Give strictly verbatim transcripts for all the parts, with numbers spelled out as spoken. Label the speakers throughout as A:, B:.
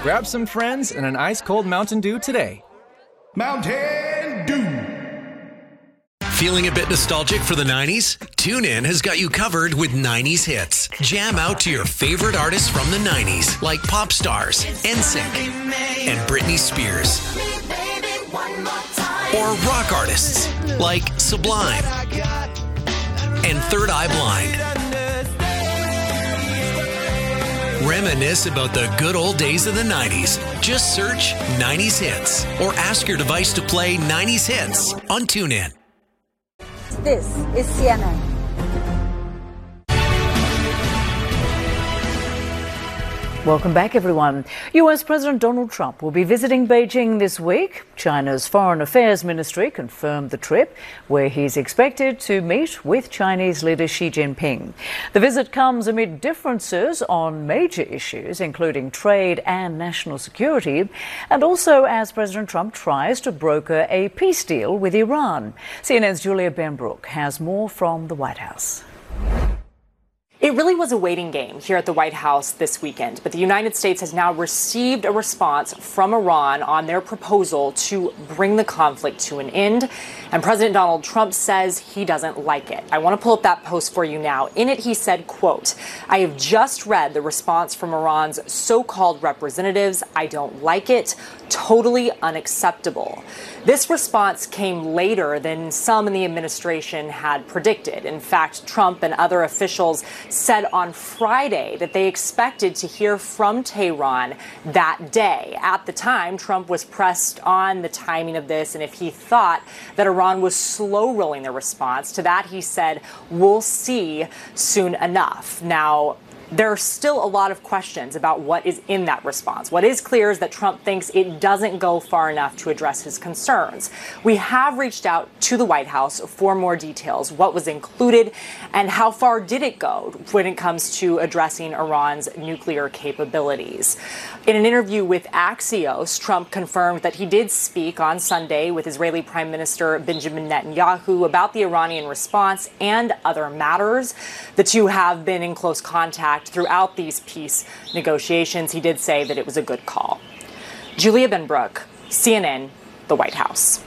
A: Grab some friends and an ice-cold Mountain Dew today.
B: Mountain Dew.
C: Feeling a bit nostalgic for the nineties? TuneIn has got you covered with nineties hits. Jam out to your favorite artists from the nineties, like Pop Stars, N Sync, and Britney Spears. Or rock artists, like Sublime and Third Eye Blind. Reminisce about the good old days of the nineties. Just search nineties Hits or ask your device to play nineties Hits on TuneIn.
D: This is C N N. Welcome back, everyone. U S President Donald Trump will be visiting Beijing this week. China's Foreign Affairs Ministry confirmed the trip, where he's expected to meet with Chinese leader Xi Jinping. The visit comes amid differences on major issues, including trade and national security, and also as President Trump tries to broker a peace deal with Iran. C N N's Julia Benbrook has more from the White House.
E: It really was a waiting game here at the White House this weekend, but the United States has now received a response from Iran on their proposal to bring the conflict to an end, and President Donald Trump says he doesn't like it. I want to pull up that post for you now. In it, he said, quote, "I have just read the response from Iran's so-called representatives. I don't like it. Totally unacceptable." This response came later than some in the administration had predicted. In fact, Trump and other officials said on Friday that they expected to hear from Tehran that day. At the time, Trump was pressed on the timing of this and if he thought that Iran was slow rolling their response. To that, he said, "We'll see soon enough." Now, there are still a lot of questions about what is in that response. What is clear is that Trump thinks it doesn't go far enough to address his concerns. We have reached out to the White House for more details. What was included and how far did it go when it comes to addressing Iran's nuclear capabilities? In an interview with Axios, Trump confirmed that he did speak on Sunday with Israeli Prime Minister Benjamin Netanyahu about the Iranian response and other matters. The two have been in close contact throughout these peace negotiations. He did say that it was a good call. Julia Benbrook, C N N, the White House.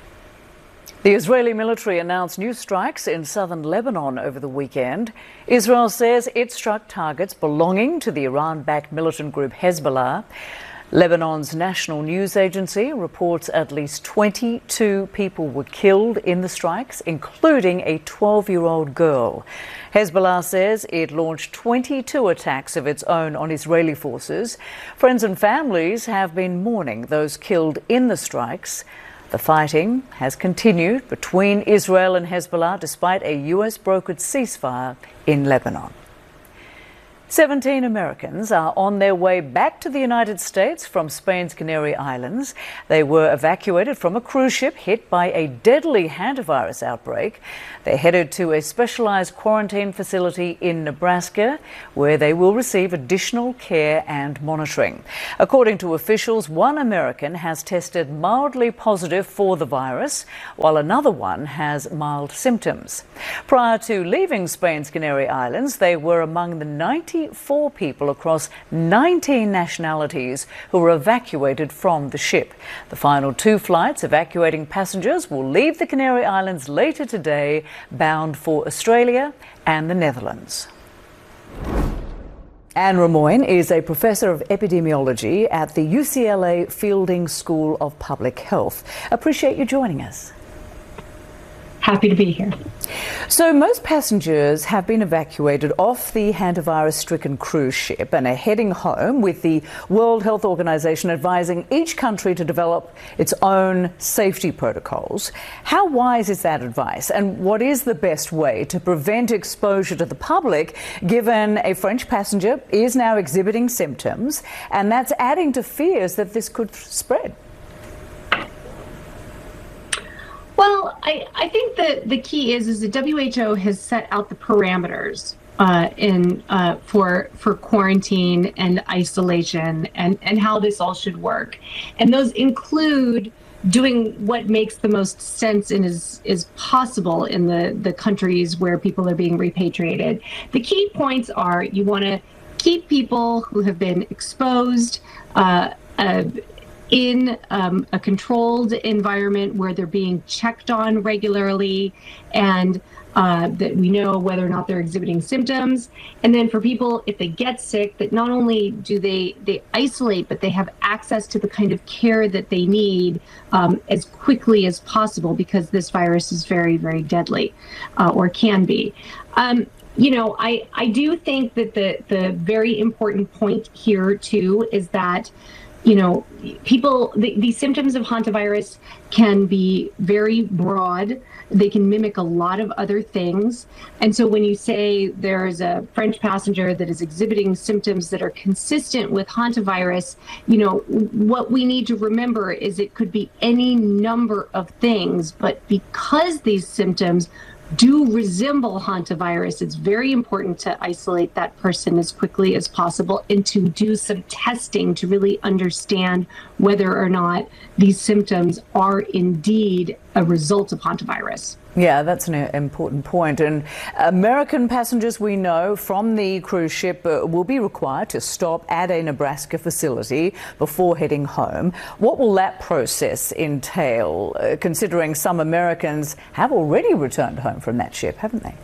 D: The Israeli military announced new strikes in southern Lebanon over the weekend. Israel says it struck targets belonging to the Iran-backed militant group Hezbollah. Lebanon's national news agency reports at least twenty-two people were killed in the strikes, including a twelve-year-old girl. Hezbollah says it launched twenty-two attacks of its own on Israeli forces. Friends and families have been mourning those killed in the strikes. The fighting has continued between Israel and Hezbollah despite a U S-brokered ceasefire in Lebanon. seventeen Americans are on their way back to the United States from Spain's Canary Islands. They were evacuated from a cruise ship hit by a deadly hantavirus outbreak. They headed to a specialized quarantine facility in Nebraska, where they will receive additional care and monitoring. According to officials, one American has tested mildly positive for the virus, while another one has mild symptoms. Prior to leaving Spain's Canary Islands, they were among the ninety-four people across nineteen nationalities who were evacuated from the ship. The final two flights evacuating passengers will leave the Canary Islands later today, bound for Australia and the Netherlands. Anne Ramoyne is a professor of epidemiology at the U C L A Fielding School of Public Health. Appreciate you joining us.
F: Happy to be here.
D: So most passengers have been evacuated off the hantavirus-stricken cruise ship and are heading home, with the World Health Organization advising each country to develop its own safety protocols. How wise is that advice, and what is the best way to prevent exposure to the public, given a French passenger is now exhibiting symptoms, and that's adding to fears that this could spread?
F: Well, I, I think that the key is is the W H O has set out the parameters uh, in uh, for for quarantine and isolation and, and how this all should work. And those include doing what makes the most sense and is is possible in the, the countries where people are being repatriated. The key points are you want to keep people who have been exposed uh, uh, in um, a controlled environment where they're being checked on regularly, and uh, that we know whether or not they're exhibiting symptoms. And then for people, if they get sick, that not only do they, they isolate, but they have access to the kind of care that they need um, as quickly as possible, because this virus is very, very deadly, uh, or can be. Um, you know, I, I do think that the, the very important point here, too, is that you know, people, the, the symptoms of hantavirus can be very broad. They can mimic a lot of other things. And so when you say there's a French passenger that is exhibiting symptoms that are consistent with hantavirus, you know, what we need to remember is it could be any number of things, but because these symptoms do resemble hantavirus, it's very important to isolate that person as quickly as possible and to do some testing to really understand whether or not these symptoms are indeed a result of hantavirus.
D: Yeah, that's an important point. And American passengers, we know, from the cruise ship uh, will be required to stop at a Nebraska facility before heading home. What will that process entail, uh, considering some Americans have already returned home from that ship, haven't they?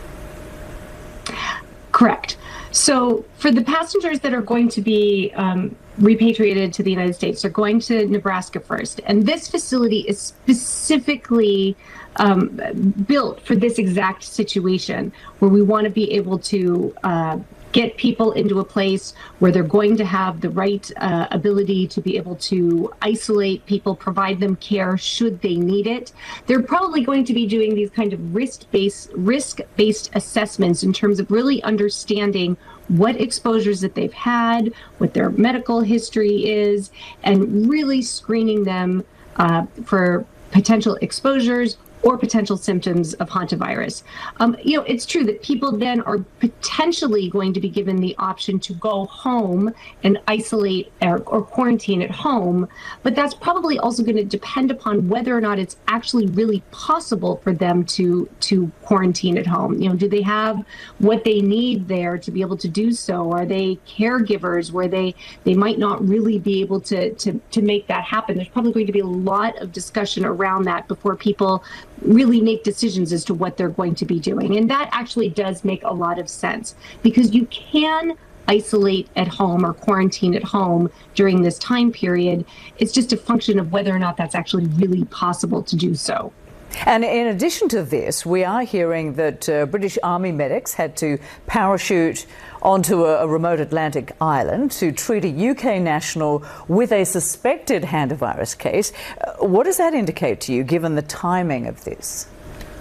F: Correct. So for the passengers that are going to be um, repatriated to the United States, they're going to Nebraska first. And this facility is specifically um, built for this exact situation, where we want to be able to uh, get people into a place where they're going to have the right uh, ability to be able to isolate people, provide them care should they need it. They're probably going to be doing these kind of risk-based risk-based assessments in terms of really understanding what exposures that they've had, what their medical history is, and really screening them uh, for potential exposures or potential symptoms of hantavirus. Um, you know, it's true that people then are potentially going to be given the option to go home and isolate or, or quarantine at home, but that's probably also going to depend upon whether or not it's actually really possible for them to to quarantine at home. You know, do they have what they need there to be able to do so? Are they caregivers where they they might not really be able to to to make that happen? There's probably going to be a lot of discussion around that before people really make decisions as to what they're going to be doing. And that actually does make a lot of sense, because you can isolate at home or quarantine at home during this time period. It's just a function of whether or not that's actually really possible to do so.
D: And in addition to this, we are hearing that uh, British Army medics had to parachute onto a, a remote Atlantic island to treat a U K national with a suspected hantavirus case. Uh, what does that indicate to you, given the timing of this?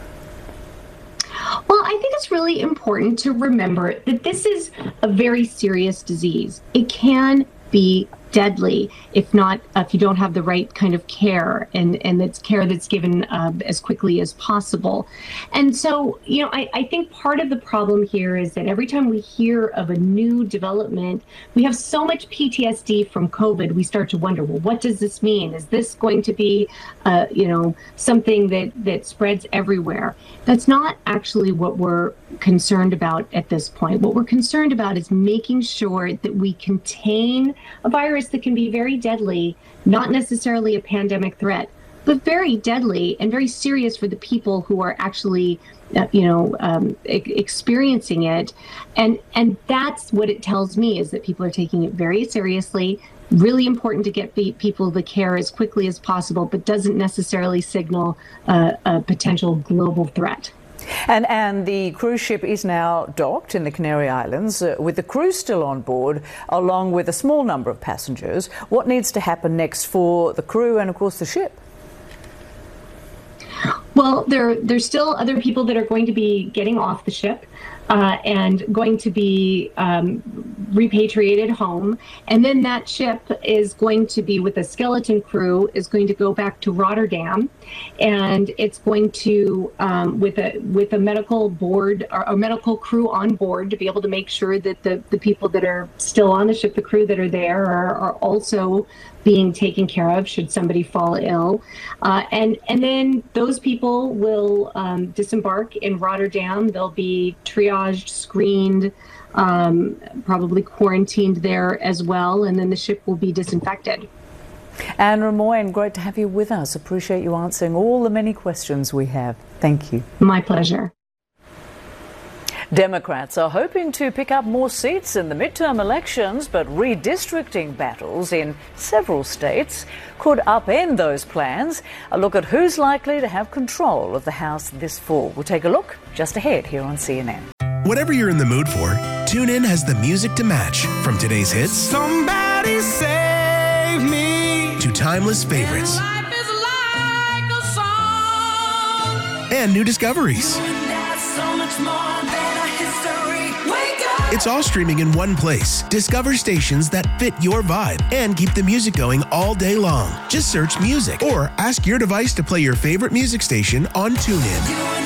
F: Well, I think it's really important to remember that this is a very serious disease. It can be deadly if not uh, if you don't have the right kind of care, and and it's care that's given uh, as quickly as possible. And so, you know, I, I think part of the problem here is that every time we hear of a new development, we have so much P T S D from COVID, we start to wonder, well, what does this mean? Is this going to be uh, you know, something that that spreads everywhere? That's not actually what we're concerned about at this point. What we're concerned about is making sure that we contain a virus that can be very deadly, not necessarily a pandemic threat, but very deadly and very serious for the people who are actually, uh, you know, um, e- experiencing it. And and that's what it tells me, is that people are taking it very seriously. Really important to get the people the care as quickly as possible, but doesn't necessarily signal uh, a potential global threat.
D: And, and the cruise ship is now docked in the Canary Islands uh, with the crew still on board, along with a small number of passengers. What needs to happen next for the crew and, of course, the ship?
F: Well, there there's still other people that are going to be getting off the ship uh, and going to be um, repatriated home. And then that ship is going to be, with a skeleton crew, is going to go back to Rotterdam. And it's going to, um, with a with a medical board or a medical crew on board, to be able to make sure that the, the people that are still on the ship, the crew that are there, are, are also being taken care of should somebody fall ill. Uh, and, and then those people will um, disembark in Rotterdam. They'll be triaged, screened, um, probably quarantined there as well, and then the ship will be disinfected.
D: Anne Remoyne, great to have you with us. Appreciate you answering all the many questions we have. Thank you.
F: My pleasure.
D: Democrats are hoping to pick up more seats in the midterm elections, but redistricting battles in several states could upend those plans. A look at who's likely to have control of the House this fall. We'll take a look just ahead here on C N N.
G: Whatever you're in the mood for, TuneIn has the music to match. From today's hits,
B: Somebody save me,
G: to timeless favorites,
B: and life is like a song,
G: and new discoveries.
B: and that's so much more than a history. Wake up!
G: It's all streaming in one place. Discover stations that fit your vibe and keep the music going all day long. Just search music or ask your device to play your favorite music station on TuneIn.